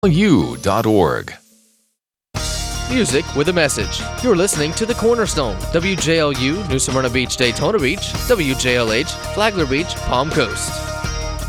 WJLU.org. Music with a message. You're listening to The Cornerstone, WJLU, New Smyrna Beach, Daytona Beach, WJLH, Flagler Beach, Palm Coast.